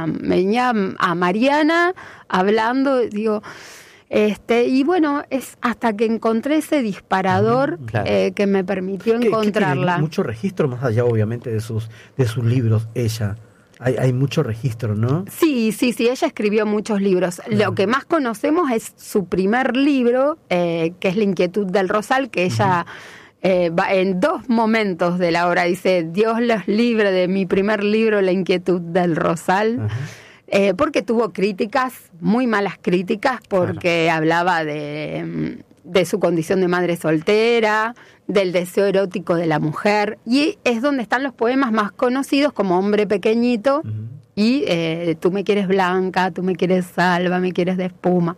a Mariana hablando, digo... y bueno, es hasta que encontré ese disparador que me permitió encontrarla. Tiene mucho registro, más allá obviamente de sus libros, ella. Hay mucho registro, ¿no? Sí, ella escribió muchos libros. Lo que más conocemos es su primer libro, que es La inquietud del rosal, que ella va en 2 momentos de la obra. Dice, Dios los libre de mi primer libro, La inquietud del rosal. Porque tuvo críticas, muy malas críticas, porque hablaba de su condición de madre soltera, del deseo erótico de la mujer, y es donde están los poemas más conocidos, como Hombre Pequeñito, y Tú me quieres blanca, tú me quieres salva, me quieres de espuma.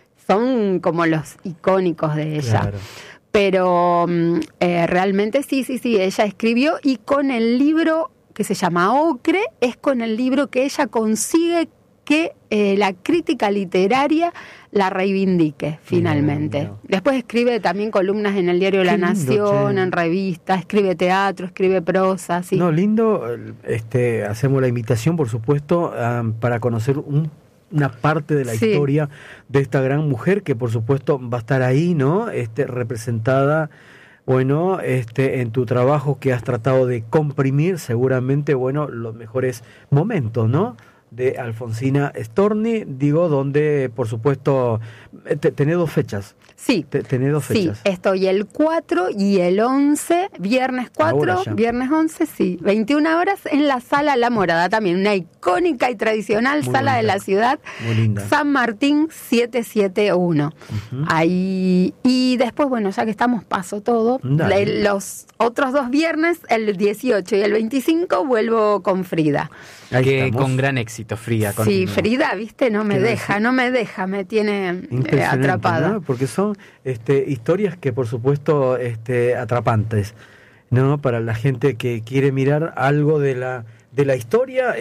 Son como los icónicos de ella. Claro. Pero realmente sí, ella escribió, y con el libro que se llama Ocre, es con el libro que ella consigue que la crítica literaria la reivindique finalmente. No. Después escribe también columnas en el diario La Nación, en revistas, escribe teatro, escribe prosa. ¿Sí? No, lindo. Hacemos la invitación, por supuesto, para conocer una parte de la historia de esta gran mujer que, por supuesto, va a estar ahí, ¿no? Representada. Bueno, en tu trabajo que has tratado de comprimir seguramente, los mejores momentos, ¿no? De Alfonsina Storni, donde, por supuesto, tenés 2 fechas. Sí. Tenés 2 fechas. Sí, estoy el 4 y el 11, viernes 4, viernes 11, 21 horas, en la Sala La Morada, también una icónica y tradicional sala de la ciudad. Muy linda. San Martín 771. Ahí, y después, ya que estamos, paso todo. Los otros 2 viernes, el 18 y el 25, vuelvo con Frida. Que con gran éxito, Frida. Sí, Frida, viste, no me deja, me tiene atrapada. ¿No? Porque son historias que, por supuesto, atrapantes, ¿no? Para la gente que quiere mirar algo de la historia,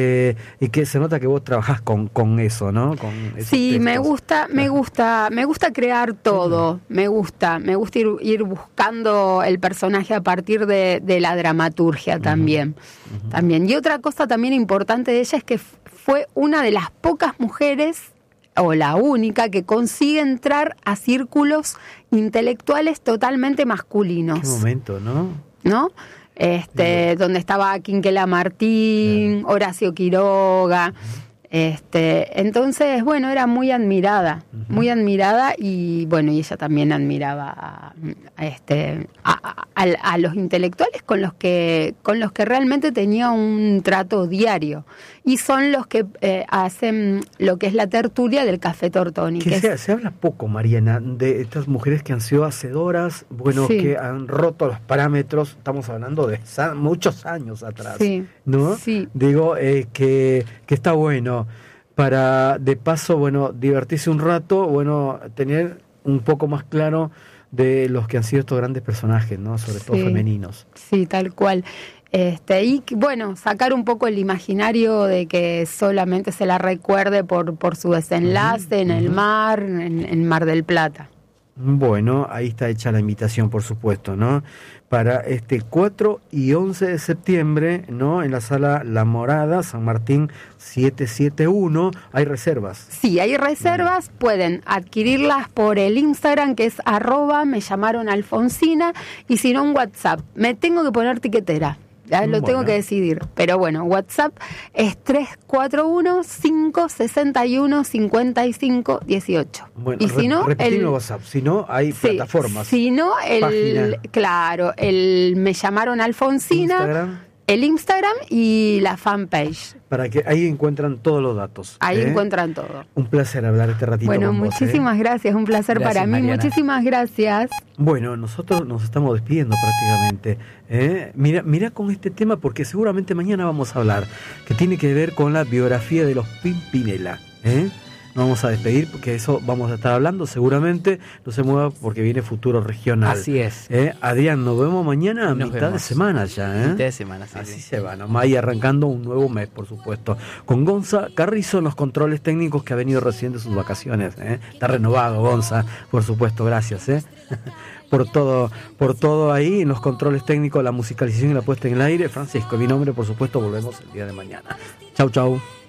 y que se nota que vos trabajás con eso, ¿no? Con sí, textos. me gusta crear todo, me gusta ir buscando el personaje a partir de la dramaturgia también. Y otra cosa también importante de ella es que fue una de las pocas mujeres, o la única, que consigue entrar a círculos intelectuales totalmente masculinos. Qué momento, ¿no? Donde estaba Quinquela Martín, Horacio Quiroga. Entonces, era muy admirada, y ella también admiraba a los intelectuales con los que realmente tenía un trato diario, y son los que hacen lo que es la tertulia del Café Tortoni. Se habla poco, Mariana, de estas mujeres que han sido hacedoras, que han roto los parámetros. Estamos hablando de muchos años atrás, ¿no? Sí. Digo, que está bueno para, de paso, divertirse un rato, tener un poco más claro de los que han sido estos grandes personajes, ¿no? Sobre todo femeninos. Sí, tal cual. Y sacar un poco el imaginario de que solamente se la recuerde por su desenlace en el mar, en Mar del Plata. Bueno, ahí está hecha la invitación, por supuesto, ¿no? Para 4 y 11 de septiembre, ¿no? En la Sala La Morada, San Martín 771, ¿hay reservas? Sí, hay reservas, pueden adquirirlas por el Instagram, que es @mellamaronalfonsina, y si no, en WhatsApp. Me tengo que poner tiquetera. Lo tengo que decidir, pero WhatsApp es 341-561-5518. Y si no, repetimos WhatsApp, si no hay plataformas. Si no, Me llamaron Alfonsina, el Instagram y la fanpage. Para que ahí encuentran todos los datos. Ahí encuentran todo. Un placer hablar este ratito con vos. Muchísimas gracias, un placer para mí, Mariana. Muchísimas gracias. Bueno, nosotros nos estamos despidiendo prácticamente. Mira con este tema, porque seguramente mañana vamos a hablar, que tiene que ver con la biografía de los Pimpinela. Nos vamos a despedir, porque eso vamos a estar hablando seguramente. No se mueva, porque viene Futuro Regional. Así es. Adrián, nos vemos mañana a mitad de semana ya. Mitad de semana, sí. Así se va, nomás, y arrancando un nuevo mes, por supuesto. Con Gonza Carrizo en los controles técnicos, que ha venido recién de sus vacaciones. Está renovado, Gonza, por supuesto, gracias. Por todo ahí, en los controles técnicos, la musicalización y la puesta en el aire. Francisco, mi nombre, por supuesto, volvemos el día de mañana. Chau.